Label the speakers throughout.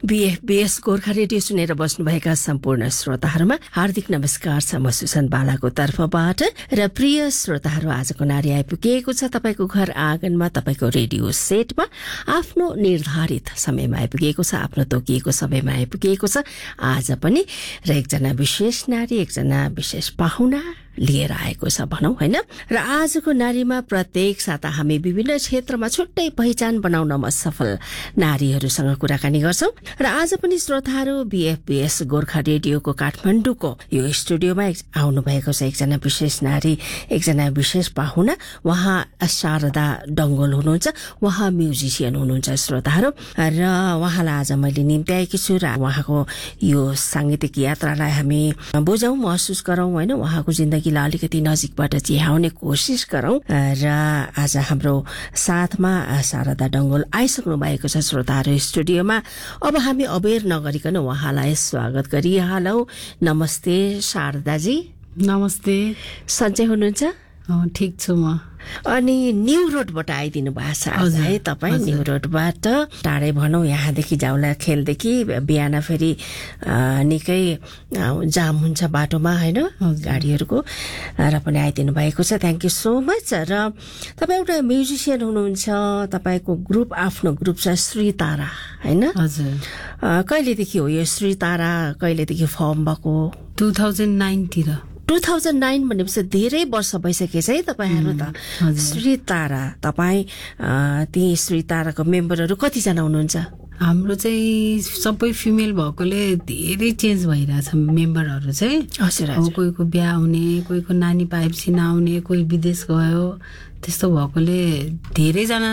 Speaker 1: बीएफबीएस Gorkha radio सुनेर बस्नुभएका सम्पूर्ण श्रोताहरूमा हार्दिक नमस्कार छ म सुसन बालाको तर्फबाट र प्रिय श्रोताहरू आजको नारी आइपुगेको छ तपाईको घर आँगनमा तपाईको रेडियो सेटमा आफ्नो निर्धारित समयमा आइपुगेको छ आफ्नो तोकिएको समयमा आइपुगेको छ आज पनि र एकजना विशेष नारी एकजना विशेष पाहुना लिएर आएको छ भनौं हैन र आजको नारीमा प्रत्येक साता हामी विभिन्न क्षेत्रमा छुट्टै पहिचान बनाउनमा सफल नारीहरूसँग कुराकानी गर्छौं र आज पनि श्रोताहरू बीएफबीएस गोर्खा रेडियोको काठमाडौँको यो स्टुडियोमा आउनु भएको छ एकजना विशेष नारी एकजना विशेष पाहुना उहाँ शारदा डंगोल हुनुहुन्छ उहाँ म्युजिशियन हुनुहुन्छ श्रोताहरू र उहाँलाई आज मैले निम्त्याएकी छु र उहाँको यो सांगीतिक यात्रालाई हामी बुझौं महसुस गरौं हैन उहाँको जिन्दगी अलिकति नजिकबाट चिहाउने कोशिश गरौं र आज हाम्रो साथमा शारदा डंगोल आइसक्नु भएको छ श्रोताहरू स्टुडियोमा अब हामी अबेर नगरिकन उहाँलाई स्वागत गरिहालौ नमस्ते शारदाजी
Speaker 2: नमस्ते
Speaker 1: सन्चै हुनुहुन्छ
Speaker 2: ठीक छु म
Speaker 1: अनि न्यू रोडबाट आइदिनु भएको छ आज है तपाई न्यू रोडबाट टाढै भनौं यहाँदेखि जाउला खेलदेखि बिहान फेरि निकै जाम हुन्छ बाटोमा हैन गाडीहरुको र पनि आइदिनु भएको छ थ्यांक यू सो मच र तपाई एउटा म्युजिशियन हुनुहुन्छ तपाईको ग्रुप आफ्नो ग्रुप छ श्री तारा हैन
Speaker 2: हजुर
Speaker 1: कहिलेदेखि हो यो श्री तारा कहिलेदेखि फर्म भएको
Speaker 2: 2009 तिर
Speaker 1: 2009 भनेपछि धेरै वर्ष भइसकेछ है तपाईहरु त श्री तारा तपाई ती श्री ताराको मेम्बरहरु कति जना हुनुहुन्छ
Speaker 2: हाम्रो चाहिँ सबै फिमेल भएकोले धेरै चेन्ज भइराछ मेम्बरहरु चाहिँ
Speaker 1: हजुर
Speaker 2: कोहीको बिहा हुने कोहीको नानी पाएपछि नआउने कोही विदेश गयो त्यस्तो भएकोले धेरै जना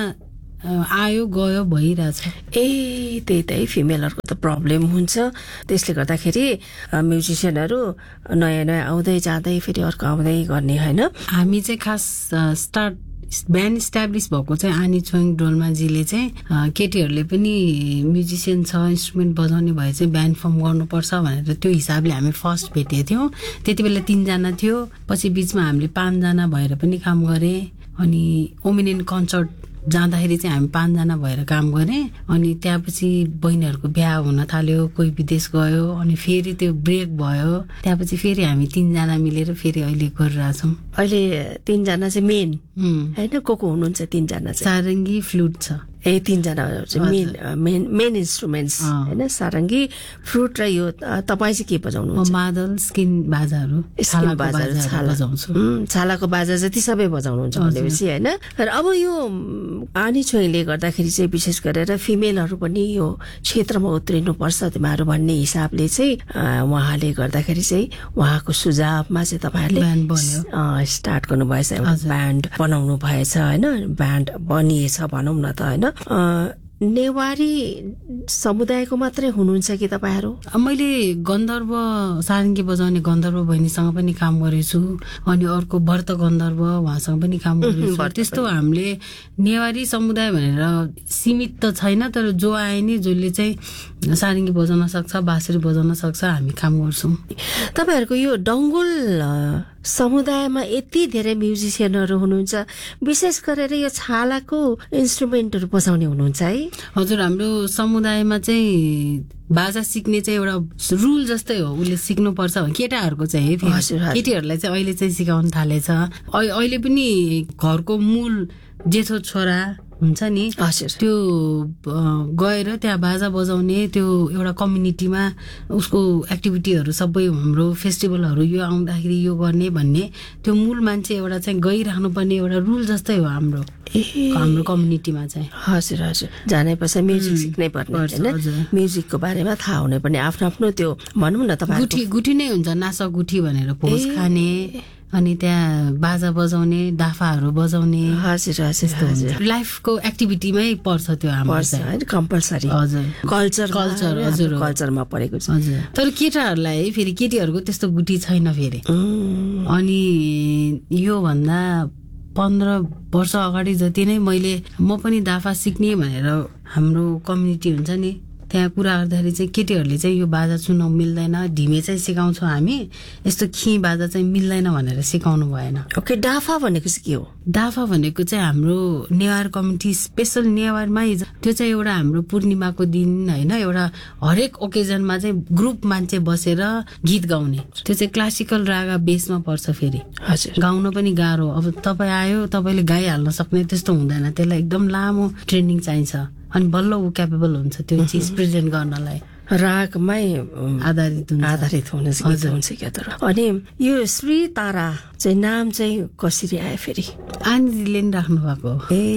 Speaker 2: आयो गयो भइराछ
Speaker 1: त्यही त फिमेलहरुको त प्रब्लम हुन्छ त्यसले गर्दाखेरि म्युजिशियनहरु नयाँ नयाँ आउँदै जाँदै फेरि अर्को आउँदै गर्ने हैन
Speaker 2: हामी चाहिँ खास स्टार्ट ब्यान्ड इस्टाब्लिश भएको चाहिँ आनी छोइङ डोल्माजीले चाहिँ केटीहरुले पनि म्युजिशियन छ इन्स्ट्रुमेन्ट बजाउने भए चाहिँ ब्यान्ड फर्म गर्नुपर्छ भनेर त्यो हिसाबले हामी फर्स्ट भेटेको थियौं त्यतिबेला 3 जना थियो पछि बीचमा हामीले 5 जना भएर पनि काम गरे अनि ओमिनियन कन्सर्ट जाँदाखेरि चाहिँ हामी 5 जना भएर काम गरे अनि त्यसपछि बहिनीहरुको बिहा हुन थाल्यो कोही विदेश गयो अनि फेरि त्यो ब्रेक भयो त्यसपछि फेरि हामी 3 जना मिलेर फेरि अहिले गरिराछौं
Speaker 1: अहिले 3 जना चाहिँ मेन हैन को हुनुहुन्छ 3 जना चाहिँ
Speaker 2: सारंगी फ्लुट छ
Speaker 1: 3 जना चाहिँ मेन इन्स्ट्रुमेन्ट्स हैन सारंगी फ्लुट र यो तपाई चाहिँ के बजाउनुहुन्छ
Speaker 2: मादल स्किन बाजाहरु
Speaker 1: छालाको बाजा जति सबै बजाउनुहुन्छ भनेपछि हैन र अब यो आनी छोइले गर्दाखेरि चाहिँ विशेष गरेर फिमेलहरु पनि यो क्षेत्रमा उत्रिनु पर्छ तिमीहरु भन्ने हिसाबले चाहिँ उहाँले गर्दाखेरि चाहिँ उहाँको सुझावमा चाहिँ तपाईहरुले स्टार्ट गर्नु भएछ एउटा ब्यान्ड बनाउनु भएछ हैन ब्यान्ड बनिएछ भनौं न त हैन नेवारी समुदायको मात्रै हुनुहुन्छ कि तपाईहरु
Speaker 2: मैले गन्धर्व सारंगी बजाउने गन्धर्व बहिनीसँग पनि काम गरेछु अनि अर्को व्रत गन्धर्व उहाँसँग पनि काम गरेछु त्यस्तो हामीले नेवारी समुदाय भनेर सीमित त छैन तर जो आए नि जसले चाहिँ सारंगी बजाउन सक्छ बाँसुरी बजाउन सक्छ हामी काम गर्छौं
Speaker 1: तपाईहरुको यो डंगोल समुदायमा यति धेरै म्युजिशियनहरु हुनुहुन्छ विशेष गरेर यो छालाको इन्स्ट्रुमेन्टहरु बजाउने हुनुहुन्छ है
Speaker 2: हजुर हाम्रो समुदायमा चाहिँ बाजा सिक्ने चाहिँ एउटा रुल जस्तै हो उले सिक्नु पर्छ केटाहरुको चाहिँ केटीहरुलाई चाहिँ अहिले चाहिँ सिकाउन थालेछ अहिले पनि घरको मूल जेठो छोरा हुन्छ नि त्यो गएर त्यहाँ बाजा बजाउने त्यो एउटा कम्युनिटीमा उसको एक्टिभिटीहरु सबै हाम्रो फेस्टिभलहरु यो आउँदाखेरि यो गर्ने भन्ने त्यो मूल मान्छे एउटा चाहिँ गइराख्नु पर्ने एउटा रुल जस्तै हो हाम्रो कम्युनिटीमा चाहिँ
Speaker 1: हजुर हजुर जानेपछि म्युजिक सिक्नै पर्ने हैन म्युजिकको बारेमा थाहा हुने पनि आफ्नो आफ्नो त्यो भनौं न तपाईहरु
Speaker 2: गुठी नै हुन्छ नासा गुठी भनेर भोज खाने अनि त्यहाँ बाजा बजाउने दाफाहरु बजाउने
Speaker 1: हजुर हजुर
Speaker 2: लाइफको एक्टिभिटीमै पर्छ त्यो हाम्रो
Speaker 1: हैन कम्पल्सरी
Speaker 2: हजुर
Speaker 1: कल्चर
Speaker 2: हजुर
Speaker 1: कल्चरमा परेको छ
Speaker 2: तर केटाहरुलाई फेरि केटीहरुको त्यस्तो गुठी छैन फेरि अनि यो भन्दा 15 वर्ष अगाडि जति नै म पनि दाफा सिक्ने भनेर हाम्रो कम्युनिटी हुन्छ नि त्यहाँ कुरा गर्दाखेरि चाहिँ केटीहरूले चाहिँ यो बाजा चुनाउ मिल्दैन, ढिमे चाहिँ सिकाउँछौँ हामी, यस्तो खी बाजा चाहिँ मिल्दैन भनेर सिकाउनु भएन।
Speaker 1: ओके, डाफा भनेको चाहिँ के हो?
Speaker 2: डाफा भनेको चाहिँ हाम्रो नेवार कमिटी, स्पेसल नेवारमै त्यो चाहिँ एउटा हाम्रो पूर्णिमाको दिन होइन, एउटा हरेक ओकेजनमा चाहिँ ग्रुप मान्छे बसेर गीत गाउने, त्यो चाहिँ क्लासिकल रागा बेसमा पर्छ। फेरि
Speaker 1: हजुर,
Speaker 2: गाउन पनि गाह्रो। अब तपाईँ आयो, तपाईँले गाइहाल्न सक्ने त्यस्तो हुँदैन, त्यसलाई एकदम लामो ट्रेनिङ चाहिन्छ अनि बल्ल ऊ क्यापेबल हुन्छ त्यो चिज प्रेजेन्ट गर्नलाई।
Speaker 1: रागमै
Speaker 2: आधारित
Speaker 1: हुन्छ क्या त। अनि यो श्री तारा चाहिँ नाम चाहिँ कसरी आयो फेरि?
Speaker 2: आनीले नि राख्नु भएको।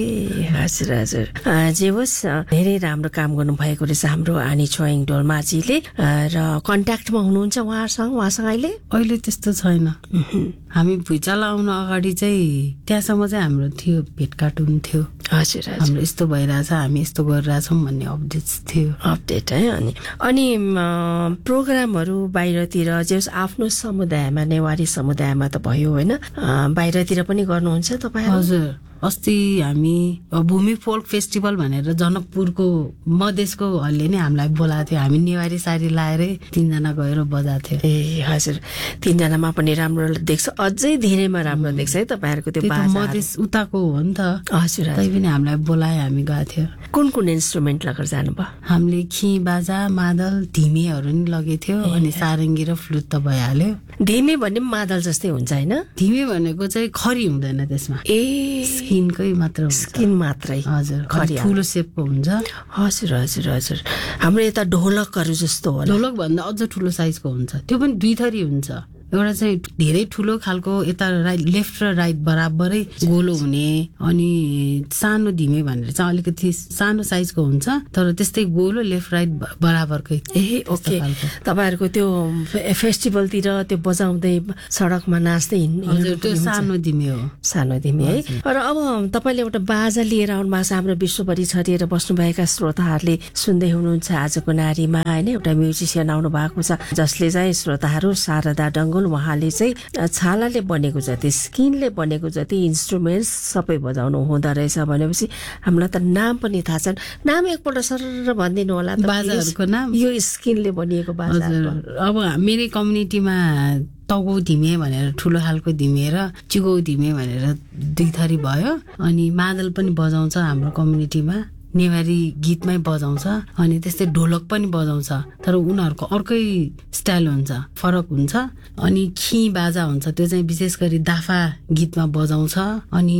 Speaker 1: ए हजुर हजुर, जे होस् धेरै राम्रो काम गर्नुभएको रहेछ हाम्रो आनी छोइङ डोल्माजीले। र कन्ट्याक्टमा हुनुहुन्छ उहाँसँग
Speaker 2: अहिले त्यस्तो छैन। हामी भुइँचालो आउनु अगाडि चाहिँ त्यहाँसम्म चाहिँ हाम्रो थियो, भेटघाट हुन्थ्यो।
Speaker 1: हजुर,
Speaker 2: हाम्रो यस्तो भइरहेछ, हामी यस्तो गरिरहेछौँ भन्ने अपडेट थियो।
Speaker 1: अपडेट है। अनि प्रोग्रामहरू बाहिरतिर जे आफ्नो समुदायमा, नेवारी समुदायमा त भयो होइन, बाहिरतिर पनि गर्नुहुन्छ तपाईँ?
Speaker 2: हजुर, अस्ति हामी भूमि फोल्क फेस्टिभल भनेर जनकपुरको मधेसकोहरूले नै हामीलाई बोलाएको थियो। हामी नेवारी साडी लाएरै 3 जना गएर बजाएको थियो।
Speaker 1: ए हजुर, 3 जनामा पनि राम्रो देख्छ, अझै धेरैमा राम्रो देख्छ है तपाईँहरूको त्यो बाजा।
Speaker 2: मधेस उताको हो नि त।
Speaker 1: हजुर,
Speaker 2: तै पनि हामीलाई बोलाए, हामी गएको थियो।
Speaker 1: कुन कुन इन्स्ट्रुमेन्ट लगेर जानुभयो?
Speaker 2: हामीले खी बाजा, मादल, धिमेहरू नि लगेको थियो अनि सारङ्गी र फ्लुट त भइहाल्यो।
Speaker 1: धिमे भन्ने मादल जस्तै हुन्छ होइन?
Speaker 2: धिमे भनेको चाहिँ खरी हुँदैन त्यसमा, स्किनकै मात्र हुन्छ।
Speaker 1: स्किन मात्रै?
Speaker 2: हजुर, खरी ठुलो सेपको हुन्छ।
Speaker 1: हजुर हजुर हजुर, हाम्रो यता ढोलकहरू जस्तो होला।
Speaker 2: ढोलक भन्दा अझ ठुलो साइजको हुन्छ, त्यो पनि 2 थरी हुन्छ। एउटा चाहिँ धेरै ठुलो खालको, यता राइट लेफ्ट र राइट बराबरै गोलो हुने, अनि सानो धिमे भनेर चाहिँ अलिकति सानो साइजको हुन्छ तर त्यस्तै गोलो लेफ्ट राइट बराबरकै।
Speaker 1: ए ओके, तपाईँहरूको त्यो फेस्टिभलतिर त्यो बजाउँदै सडकमा नाच्दै
Speaker 2: हजुर, त्यो सानो धिमे हो।
Speaker 1: सानो धिमे है। र अब तपाईँले एउटा बाजा लिएर आउनु भएको छ, हाम्रो विश्वभरि छरिएर बस्नुभएका श्रोताहरूले सुन्दै हुनुहुन्छ आजको नारीमा होइन, एउटा म्युजिसियन आउनु भएको छ जसले चाहिँ श्रोताहरू शारदा डङ्गोल, उहाँले चाहिँ छालाले बनेको जति, स्किनले बनेको जति इन्स्ट्रुमेन्ट्स सबै बजाउनु हुँदो रहेछ भनेपछि हामीलाई त नाम पनि थाहा छैन। नाम एकपल्ट सरर भनिदिनु होला
Speaker 2: बाजाहरूको नाम।
Speaker 1: यो स्किनले बनिएको बाजा।
Speaker 2: अब मेरै कम्युनिटीमा तगौ धिमे भनेर ठुलो खालको धिमे र चिगौ धिमे भनेर 2 थरी भयो। अनि मादल पनि बजाउँछ हाम्रो कम्युनिटीमा, नेवारी गीतमै बजाउँछ, अनि त्यस्तै ढोलक पनि बजाउँछ तर उनीहरूको अर्कै स्टाइल हुन्छ, फरक हुन्छ। अनि खी बाजा हुन्छ, त्यो चाहिँ विशेष गरी दाफा गीतमा बजाउँछ। अनि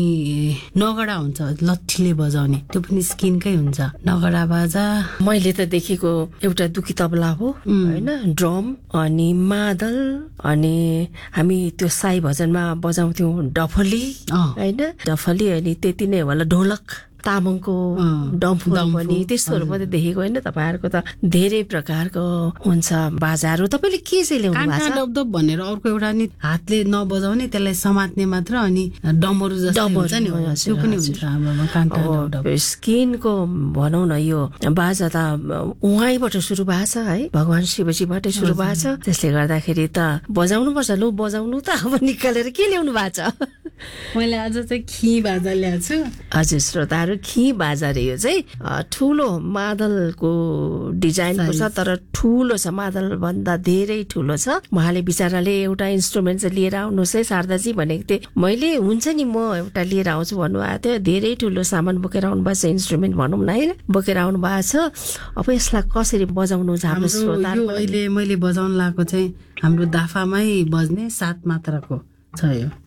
Speaker 2: नगडा हुन्छ, लट्ठीले बजाउने, त्यो पनि स्किनकै हुन्छ नगडा बाजा।
Speaker 1: मैले त देखेको एउटा दुखी तबला हो होइन, ड्रम अनि मादल, अनि हामी त्यो साई भजनमा बजाउँथ्यौँ डफली होइन, डफली, अनि त्यति नै होला। ढोलक, तामाङको डम्फु पनि त्यस्तोहरू मात्रै देखेको होइन। तपाईँहरूको त धेरै प्रकारको हुन्छ बाजाहरू। तपाईँले के चाहिँ ल्याउनु भएको छ?
Speaker 2: डबडब भनेर अर्को एउटा नि हातले नबजाउने, त्यसलाई समात्ने मात्र, अनि डमरू जस्तो हुन्छ नि, त्यो पनि हुन्छ हाम्रोमा कान्टा डबडब।
Speaker 1: स्किनको भनौँ न यो बाजा त उहाँबाट सुरु भएको छ है, भगवान शिवजीबाटै सुरु भएको छ। त्यसले गर्दाखेरि त बजाउनु पर्छ। लु बजाउनु त अब निकालेर के ल्याउनु भएको छ?
Speaker 2: मैले आज चाहिँ खी बाजा ल्याएको छु।
Speaker 1: हजुर श्रोताहरू, खी बाजा रे यो चाहिँ ठुलो मादलको डिजाइनको छ तर ठुलो छ, मादल भन्दा धेरै ठुलो छ। उहाँले बिचराले एउटा इन्स्ट्रुमेन्ट चाहिँ लिएर आउनुहोस् है शारदाजी भनेको थिएँ मैले। हुन्छ नि म एउटा लिएर आउँछु भन्नुभएको थियो, धेरै ठुलो सामान बोकेर आउनु भएको छ, इन्स्ट्रुमेन्ट भनौँ न है, बोकेर आउनु भएको छ। अब यसलाई कसरी बजाउनु छ हाम्रो श्रोताहरू?
Speaker 2: अहिले मैले बजाउन लागेको चाहिँ हाम्रो दाफामै बज्ने 7 मात्राको छ यो।